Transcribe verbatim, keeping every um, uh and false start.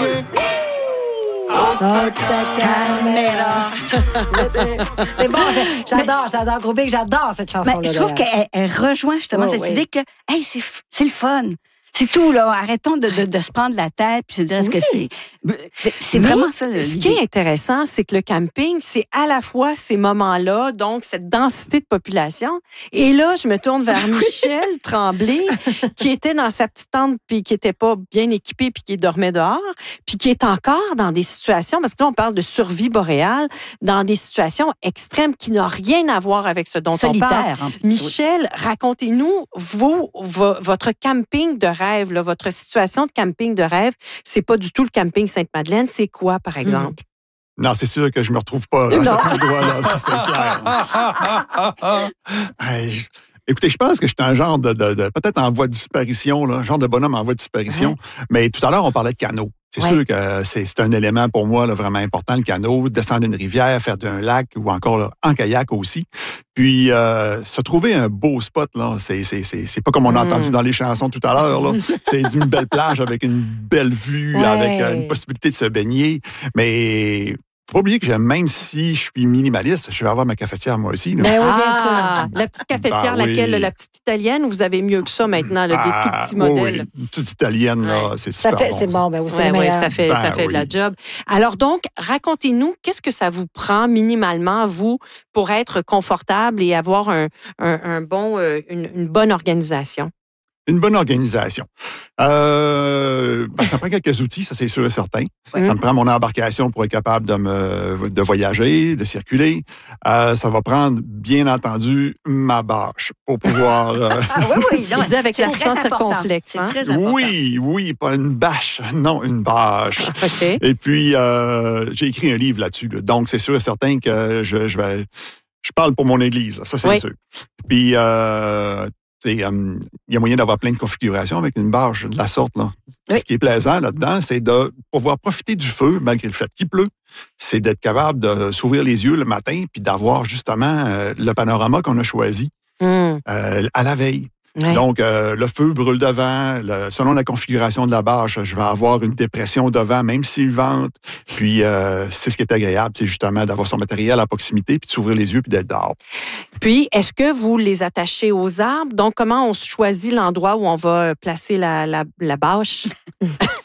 reggae. Caméra. C'est bon, c'est- j'adore, j'adore. Gros Big, j'adore cette chanson-là. Mais je trouve d'ailleurs. qu'elle elle rejoint justement Oh, cette oui. idée que, hey, c'est, f- c'est le fun. C'est tout, là. Arrêtons de, de, de se prendre la tête puis se dire, est-ce que c'est. C'est, c'est Mais vraiment ça, le Ce qui est intéressant, c'est que le camping, c'est à la fois ces moments-là, donc cette densité de population. Et là, je me tourne vers Michel Tremblay, qui était dans sa petite tente, puis qui était pas bien équipé, puis qui dormait dehors, puis qui est encore dans des situations, parce que là, on parle de survie boréale, dans des situations extrêmes qui n'ont rien à voir avec ce dont on parle. solitaire. En plus. Michel, racontez-nous vous, vo- votre camping de rêve, là, votre situation de camping de rêve. C'est pas du tout le camping Sainte-Madeleine. C'est quoi, par exemple? Non, c'est sûr que je me retrouve pas à cet endroit-là, ça c'est clair. Hey, je- Écoutez, je pense que je suis un genre de, de, de- peut-être en voie de disparition, là, un genre de bonhomme en voie de disparition. Ouais. Mais tout à l'heure, on parlait de canot. C'est Ouais. sûr que c'est, c'est un élément pour moi là, vraiment important, le canot, descendre une rivière, faire d'un lac ou encore là, en kayak aussi. Puis euh, se trouver un beau spot, là, c'est, c'est, c'est, c'est pas comme on a Mm. entendu dans les chansons tout à l'heure. Là. C'est une belle plage avec une belle vue, Ouais. avec euh, une possibilité de se baigner. Mais faut pas oublier que même si je suis minimaliste, je vais avoir ma cafetière moi aussi. Là. Ben oui, bien Ah, sûr. la petite cafetière, Ben oui. laquelle? La petite italienne, ou vous avez mieux que ça maintenant, là, des Ah, tout petits oui, modèles? oui. Une petite italienne, là, Ouais. c'est Ça super fait, bon. c'est bon, ben oui, c'est Oui, le oui, meilleur. ça fait, Ben ça fait de la oui. job. Alors donc, racontez-nous, qu'est-ce que ça vous prend minimalement, vous, pour être confortable et avoir un, un, un bon, euh, une, une bonne organisation? Une bonne organisation. Euh, ben, ça prend quelques outils, ça c'est sûr et certain. Ouais. Ça me prend mon embarcation pour être capable de, me, de voyager, de circuler. Euh, ça va prendre, bien entendu, ma bâche pour pouvoir... euh, Ah oui, oui. Non, Il dit avec c'est l'accent très important. circonflexe, C'est hein? très important. oui, oui, pas une bâche, non, une bâche. OK. Et puis, euh, j'ai écrit un livre là-dessus. là. Donc, c'est sûr et certain que je, je vais... Je parle pour mon église, ça c'est Oui. sûr. Puis, euh, il euh, y a moyen d'avoir plein de configurations avec une bâche de la sorte. Là. Oui. Ce qui est plaisant là-dedans, c'est de pouvoir profiter du feu, malgré le fait qu'il pleut. C'est d'être capable de s'ouvrir les yeux le matin puis d'avoir justement euh, le panorama qu'on a choisi Hum, euh, à la veille. ouais. Donc, euh, le feu brûle devant. Le- selon la configuration de la bâche, je vais avoir une dépression devant, même s'il vente. Puis, euh, c'est ce qui est agréable, c'est justement d'avoir son matériel à proximité, puis de s'ouvrir les yeux, puis d'être dehors. Puis, est-ce que vous les attachez aux arbres? Donc, comment on choisit l'endroit où on va placer la, la, la bâche?